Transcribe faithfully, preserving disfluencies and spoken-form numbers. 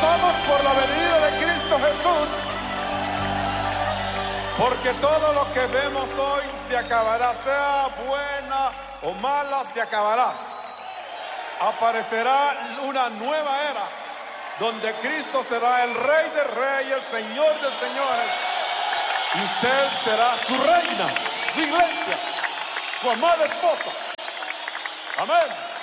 gozamos por la venida de Cristo Jesús, porque todo lo que vemos hoy se acabará, sea buena o mala, se acabará. Aparecerá una nueva era donde Cristo será el Rey de Reyes, Señor de Señores, y usted será su reina, su iglesia, su amada esposa. Amén.